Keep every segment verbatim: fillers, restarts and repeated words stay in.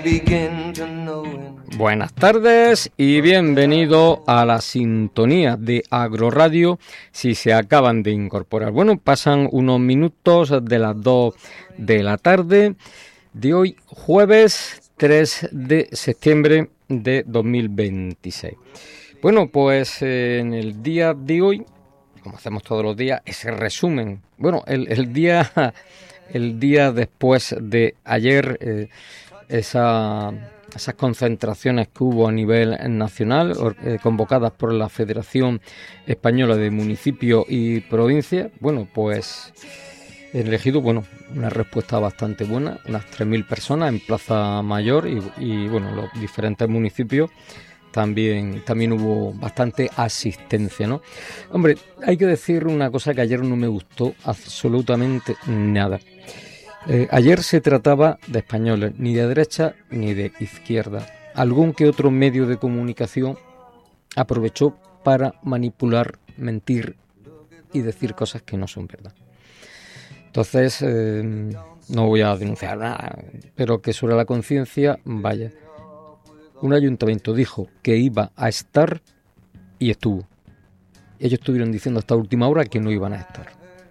Buenas tardes y bienvenido a la sintonía de Agroradio si se acaban de incorporar. Bueno, pasan unos minutos de las dos de la tarde de hoy, jueves tres de septiembre de dos mil veintiséis. Bueno, pues eh, en el día de hoy, como hacemos todos los días, ese resumen. Bueno, el, el día el día después de ayer, eh, esa, esas concentraciones que hubo a nivel nacional, eh, convocadas por la Federación Española de Municipios y Provincias, bueno, pues he elegido, bueno, una respuesta bastante buena, unas tres mil personas en Plaza Mayor y, y bueno, los diferentes municipios. También, también hubo bastante asistencia, ¿no? Hombre, hay que decir una cosa que ayer no me gustó absolutamente nada. Eh, ayer se trataba de españoles, ni de derecha ni de izquierda. Algún que otro medio de comunicación aprovechó para manipular, mentir y decir cosas que no son verdad. Entonces, eh, no voy a denunciar nada, pero que sobre la conciencia, vaya. Un ayuntamiento dijo que iba a estar y estuvo. Ellos estuvieron diciendo hasta última hora que no iban a estar.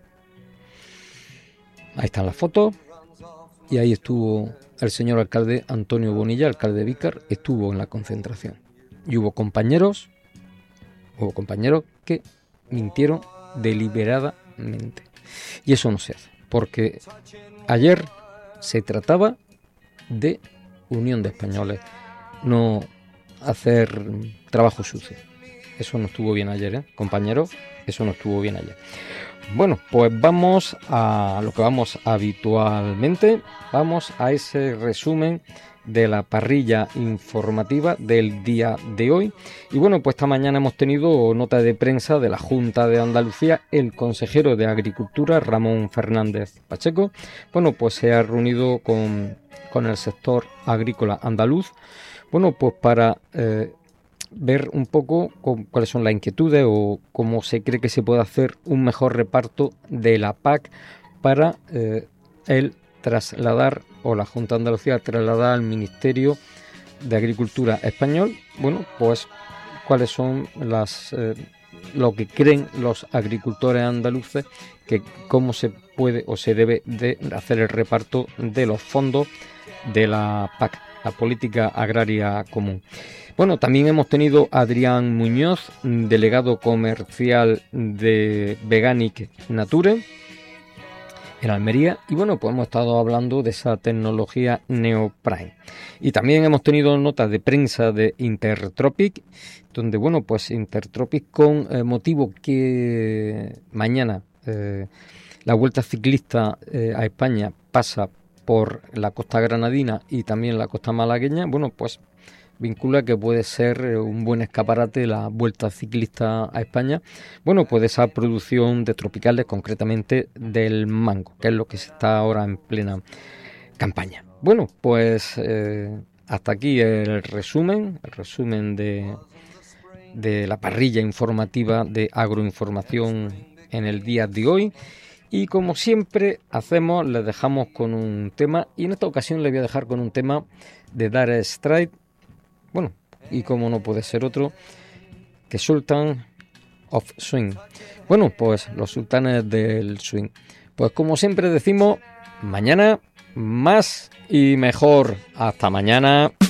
Ahí están las fotos y ahí estuvo el señor alcalde Antonio Bonilla, alcalde de Vícar, estuvo en la concentración. Y hubo compañeros, hubo compañeros que mintieron deliberadamente. Y eso no se hace, porque ayer se trataba de unión de españoles, no hacer trabajo sucio. Eso no estuvo bien ayer, ¿eh? Compañeros, eso no estuvo bien ayer. Bueno, pues vamos a lo que vamos habitualmente, vamos a ese resumen de la parrilla informativa del día de hoy. Y bueno, pues esta mañana hemos tenido nota de prensa de la Junta de Andalucía. El consejero de Agricultura, Ramón Fernández Pacheco, bueno, pues se ha reunido con, con el sector agrícola andaluz. Bueno, pues para eh, ver un poco con, cuáles son las inquietudes o cómo se cree que se puede hacer un mejor reparto de la P A C para eh, el trasladar, o la Junta de Andalucía trasladar al Ministerio de Agricultura español, bueno, pues cuáles son las eh, lo que creen los agricultores andaluces, que cómo se puede o se debe de hacer el reparto de los fondos de la P A C, la Política Agraria Común. Bueno, también hemos tenido a Adrián Muñoz, delegado comercial de Veganic Nature en Almería, y bueno, pues hemos estado hablando de esa tecnología Neoprime. Y también hemos tenido notas de prensa de Intertropic, donde, bueno, pues Intertropic, con eh, motivo que mañana eh, la Vuelta Ciclista eh, a España pasa por la costa granadina y también la costa malagueña, bueno, pues vincula que puede ser un buen escaparate la Vuelta Ciclista a España, bueno, pues esa producción de tropicales, concretamente del mango, que es lo que se está ahora en plena campaña. Bueno, pues eh, hasta aquí el resumen, el resumen de, de la parrilla informativa de Agroinformación en el día de hoy. Y como siempre hacemos, les dejamos con un tema, y en esta ocasión les voy a dejar con un tema de Dire Straits. Bueno, y como no puede ser otro, que Sultan of Swing. Bueno, pues los sultanes del swing. Pues como siempre decimos, mañana más y mejor. Hasta mañana.